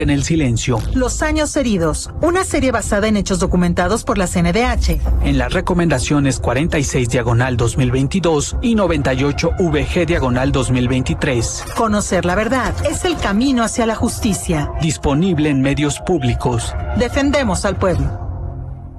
en el silencio. Los años heridos, una serie basada en hechos documentados por la CNDH. En las recomendaciones 46/2022 y 98/VG/2023. Conocer la verdad es el camino hacia la justicia. Disponible en medios públicos. Defendemos al pueblo.